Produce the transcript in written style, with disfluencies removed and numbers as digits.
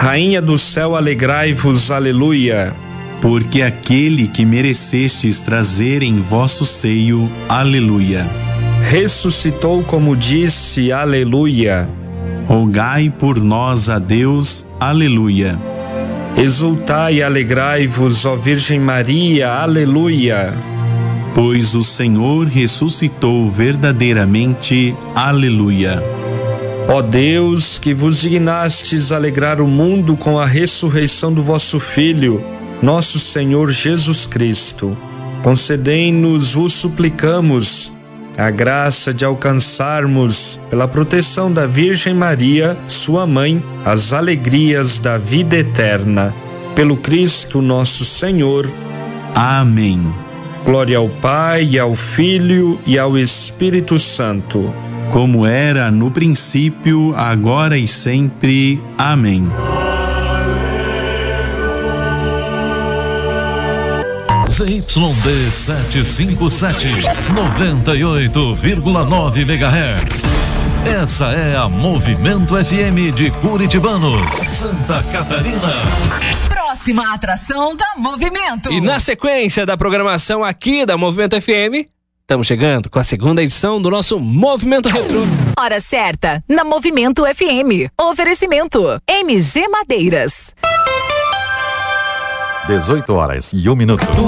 Rainha do céu, alegrai-vos, aleluia. Porque aquele que merecestes trazer em vosso seio, aleluia. Ressuscitou como disse, aleluia. Rogai por nós a Deus, aleluia. Exultai e alegrai-vos, ó Virgem Maria, aleluia. Pois o Senhor ressuscitou verdadeiramente, aleluia. Ó Deus, que vos dignastes alegrar o mundo com a ressurreição do vosso Filho, nosso Senhor Jesus Cristo, concedei-nos, vos suplicamos, a graça de alcançarmos, pela proteção da Virgem Maria, sua mãe, as alegrias da vida eterna. Pelo Cristo nosso Senhor. Amém. Glória ao Pai, e ao Filho e ao Espírito Santo. Como era no princípio, agora e sempre. Amém. ZYD 757, 98,9 MHz. Essa é a Movimento FM de Curitibanos, Santa Catarina. Próxima atração da Movimento. E na sequência da programação aqui da Movimento FM, estamos chegando com a segunda edição do nosso Movimento Retrô. Hora certa, na Movimento FM. Oferecimento, MG Madeiras. 18 horas e 1 minuto.